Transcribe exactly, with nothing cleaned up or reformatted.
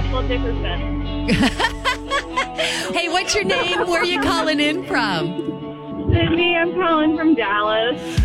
Maxwell Dickerson. Hey, what's your name? Where are you calling in from? Sydney, I'm calling from Dallas.